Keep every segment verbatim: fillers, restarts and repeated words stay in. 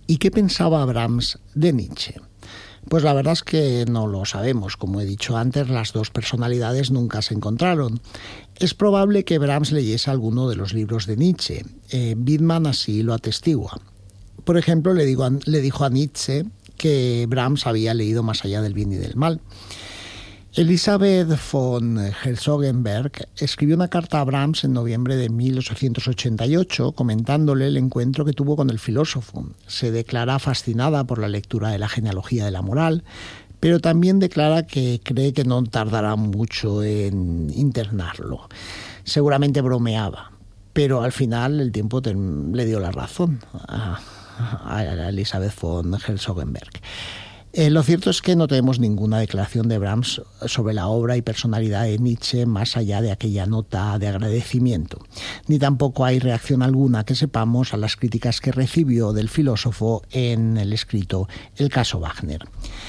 ¿Y qué pensaba Brahms de Nietzsche? Pues la verdad es que no lo sabemos. Como he dicho antes, las dos personalidades nunca se encontraron. Es probable que Brahms leyese alguno de los libros de Nietzsche. Eh, Wittmann así lo atestigua. Por ejemplo, le, digo, le dijo a Nietzsche que Brahms había leído Más allá del bien y del mal. Elisabeth von Herzogenberg escribió una carta a Brahms en noviembre de mil ochocientos ochenta y ocho comentándole el encuentro que tuvo con el filósofo. Se declara fascinada por la lectura de la genealogía de la moral, pero también declara que cree que no tardará mucho en internarlo. Seguramente bromeaba, pero al final el tiempo te, le dio la razón a, a Elisabeth von Herzogenberg. Eh, lo cierto es que no tenemos ninguna declaración de Brahms sobre la obra y personalidad de Nietzsche más allá de aquella nota de agradecimiento. Ni tampoco hay reacción alguna que sepamos a las críticas que recibió del filósofo en el escrito El caso Wagner.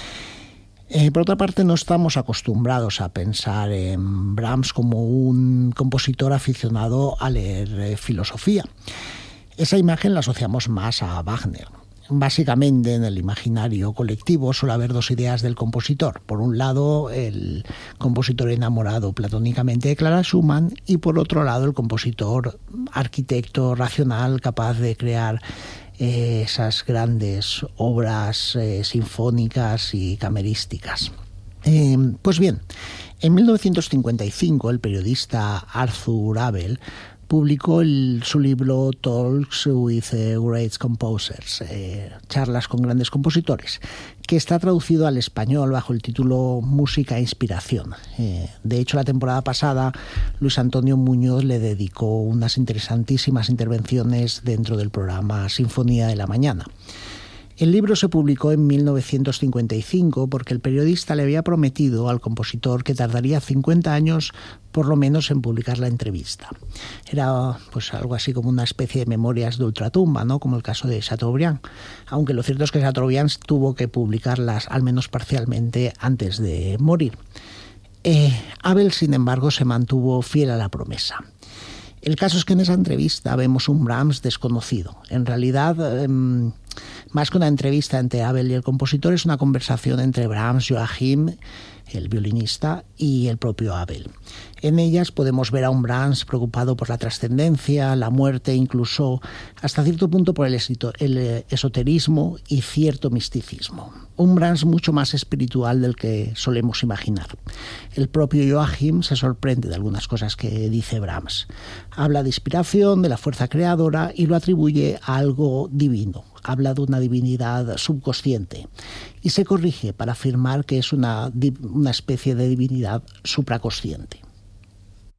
Eh, por otra parte, no estamos acostumbrados a pensar en Brahms como un compositor aficionado a leer eh, filosofía. Esa imagen la asociamos más a Wagner. Básicamente, en el imaginario colectivo suele haber dos ideas del compositor. Por un lado, el compositor enamorado platónicamente de Clara Schumann y por otro lado, el compositor arquitecto racional capaz de crear eh, esas grandes obras eh, sinfónicas y camerísticas. Eh, pues bien, en mil novecientos cincuenta y cinco el periodista Arthur Abel publicó el, su libro Talks with Great Composers, eh, charlas con grandes compositores, que está traducido al español bajo el título Música e Inspiración. Eh, de hecho, la temporada pasada Luis Antonio Muñoz le dedicó unas interesantísimas intervenciones dentro del programa Sinfonía de la Mañana. El libro se publicó en mil novecientos cincuenta y cinco porque el periodista le había prometido al compositor que tardaría cincuenta años por lo menos en publicar la entrevista. Era pues algo así como una especie de memorias de ultratumba, ¿no? Como el caso de Chateaubriand, aunque lo cierto es que Chateaubriand tuvo que publicarlas al menos parcialmente antes de morir. Eh, Abel, sin embargo, se mantuvo fiel a la promesa. El caso es que en esa entrevista vemos un Brahms desconocido. En realidad, eh, más que una entrevista entre Abel y el compositor, es una conversación entre Brahms, Joachim, el violinista, y el propio Abel. En ellas podemos ver a un Brahms preocupado por la trascendencia, la muerte, incluso hasta cierto punto por el, el esoterismo y cierto misticismo. Un Brahms mucho más espiritual del que solemos imaginar. El propio Joachim se sorprende de algunas cosas que dice Brahms. Habla de inspiración, de la fuerza creadora y lo atribuye a algo divino. Habla de una divinidad subconsciente y se corrige para afirmar que es una, una especie de divinidad supraconsciente.